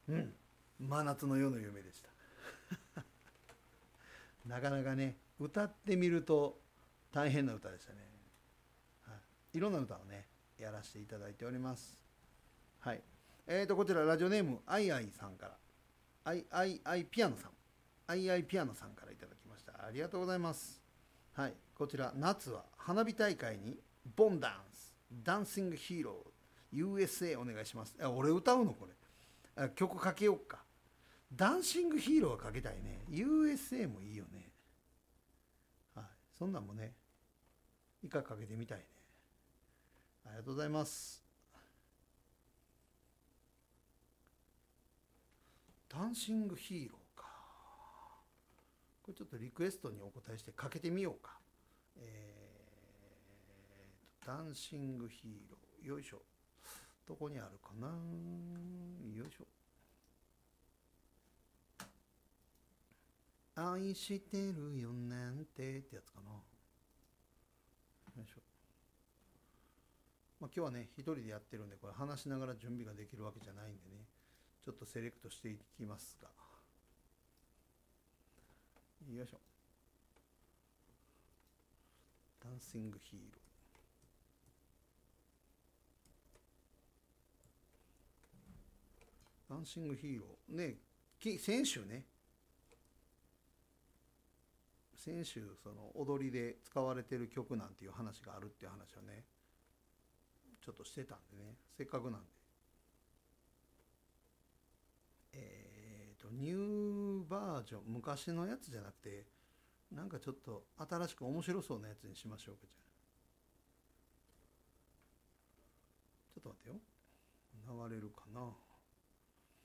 うん、真夏の夜の夢でした。なかなかね、歌ってみると大変な歌でしたね。はい、いろんな歌をね、やらせていただいております。はい。こちらラジオネームアイアイさんから、アイピアノさん、アイアイピアノさんからいただきました。ありがとうございます。はい。こちら、夏は花火大会にボンダンス、ダンシングヒーロー、USA お願いします。俺歌うのこれ。曲かけよっか。ダンシングヒーローはかけたいね。USA もいいよね。はい。そんなんもね、一回かけてみたいね。ありがとうございます。ダンシングヒーローか。これちょっとリクエストにお答えしてかけてみようか。ダンシングヒーロー。よいしょ。どこにあるかな。よいしょ。愛してるよなんてってやつかな。よいしょ。まあ、今日はね、一人でやってるんで、これ話しながら準備ができるわけじゃないんでね、ちょっとセレクトしていきますが。よいしょ。ダンシングヒーロー。ダンシングヒーロー。ね、先週ね、先週その踊りで使われてる曲なんていう話があるっていう話をね、ちょっとしてたんでね、せっかくなんで、ニューバージョン、昔のやつじゃなくて、なんかちょっと新しく面白そうなやつにしましょうか。じゃあちょっと待ってよ、流れるかな。